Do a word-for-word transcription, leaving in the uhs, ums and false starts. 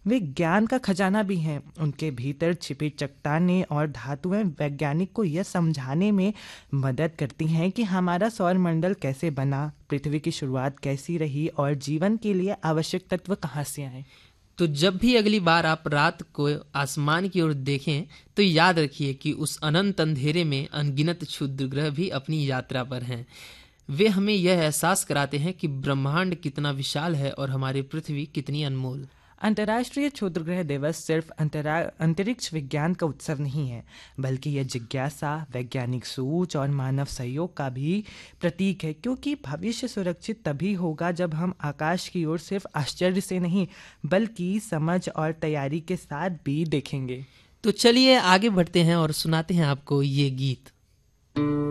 वे ज्ञान का खजाना भी हैं। उनके भीतर छिपी चट्टानें और धातुएं वैज्ञानिक को यह समझाने में मदद करती हैं कि हमारा सौरमंडल कैसे बना, पृथ्वी की शुरुआत कैसी रही और जीवन के लिए आवश्यक तत्व कहाँ से आए। तो जब भी अगली बार आप रात को आसमान की ओर देखें तो याद रखिए कि उस अनंत अंधेरे में अनगिनत क्षुद्र ग्रह भी अपनी यात्रा पर हैं। वे हमें यह एहसास कराते हैं कि ब्रह्मांड कितना विशाल है और हमारी पृथ्वी कितनी अनमोल। अंतर्राष्ट्रीय क्षुद्रग्रह दिवस सिर्फ अंतरा अंतरिक्ष विज्ञान का उत्सव नहीं है, बल्कि यह जिज्ञासा, वैज्ञानिक सोच और मानव सहयोग का भी प्रतीक है, क्योंकि भविष्य सुरक्षित तभी होगा जब हम आकाश की ओर सिर्फ आश्चर्य से नहीं बल्कि समझ और तैयारी के साथ भी देखेंगे। तो चलिए आगे बढ़ते हैं और सुनाते हैं आपको ये गीत।